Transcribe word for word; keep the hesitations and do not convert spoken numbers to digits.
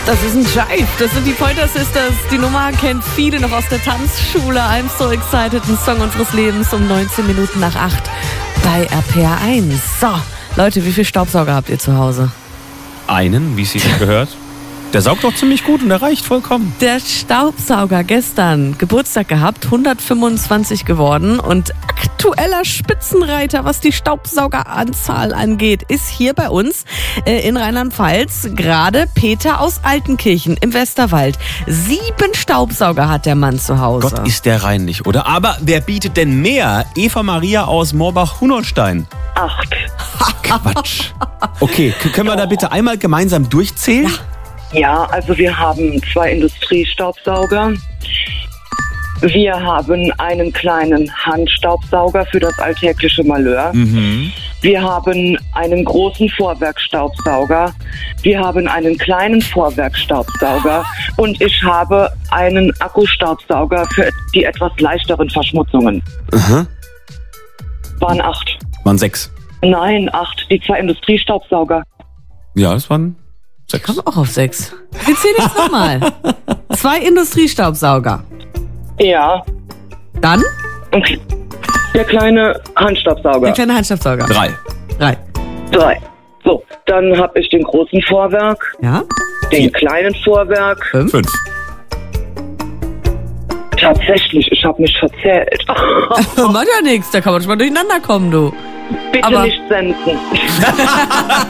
Das ist ein Jive. Das sind die Pointer Sisters. Die Nummer kennt viele noch aus der Tanzschule. I'm so excited. Ein Song unseres Lebens um neunzehn Minuten nach acht bei R P R eins. So, Leute, wie viel Staubsauger habt ihr zu Hause? Einen, wie es sich gehört. Der saugt doch ziemlich gut und der reicht vollkommen. Der Staubsauger gestern Geburtstag gehabt, hundertfünfundzwanzig geworden und aktueller Spitzenreiter, was die Staubsaugeranzahl angeht, ist hier bei uns äh, in Rheinland-Pfalz gerade Peter aus Altenkirchen im Westerwald. Sieben Staubsauger hat der Mann zu Hause. Gott, ist der reinlich, oder? Aber wer bietet denn mehr? Eva Maria aus Moorbach-Hunolstein. Acht. Quatsch. Okay, k- können wir da bitte einmal gemeinsam durchzählen? Ja. Ja, also wir haben zwei Industriestaubsauger. Wir haben einen kleinen Handstaubsauger für das alltägliche Malheur. Mhm. Wir haben einen großen Vorwerkstaubsauger. Wir haben einen kleinen Vorwerkstaubsauger. Und ich habe einen Akkustaubsauger für die etwas leichteren Verschmutzungen. Aha. Waren acht. Waren sechs. Nein, acht. Die zwei Industriestaubsauger. Ja, das waren sechs. Komm auch auf sechs. Jetzt zähl ich's nochmal. Zwei Industriestaubsauger. Ja. Dann Und der kleine Handstaubsauger. der kleine Handstaubsauger. Drei. Drei. Drei. So, dann habe ich den großen Vorwerk, Ja? den Vier. kleinen Vorwerk. Fünf. Fünf. Tatsächlich, ich habe mich verzählt. Macht ja nichts, da kann man schon mal durcheinander kommen, du. Bitte Aber- nicht senden.